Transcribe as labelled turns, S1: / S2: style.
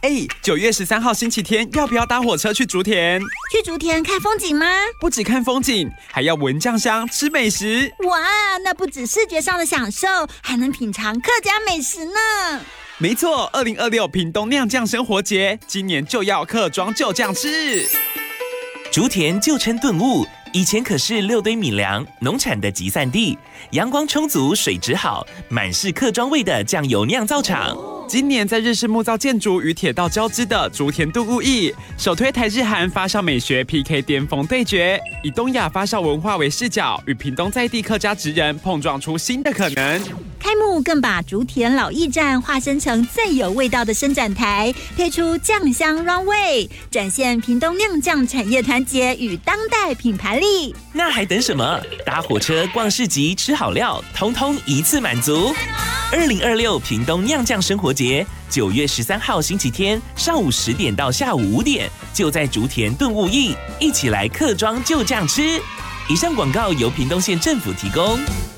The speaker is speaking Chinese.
S1: 9月13号星期天，要不要搭火车去竹田？
S2: 去竹田看风景吗？
S1: 不只看风景，还要闻酱香、吃美食。
S2: 哇，那不止视觉上的享受，还能品尝客家美食呢。
S1: 没错，2026屏东酿酱生活节，今年就要客庄就酱吃。
S3: 竹田旧称顿悟，以前可是6堆米粮农产的集散地，阳光充足，水质好，满是客庄味的酱油酿造厂。
S1: 今年在日式木造建筑与铁道交织的竹田顿悟驿，首推台日韩发酵美学 PK 巅峰对决，以东亚发酵文化为视角，与屏东在地客家职人碰撞出新的可能。
S2: 开幕更把竹田老驿站化身成最有味道的伸展台，推出酱香 Runway， 展现屏东酿酱产业团结与当代品牌力。
S3: 那还等什么？搭火车、逛市集、吃好料，通通一次满足。2026屏东酿酱生活节，9月13号星期天上午10点到下午5点，就在竹田顿悟驿，一起来客庄就酱吃。以上广告由屏东县政府提供。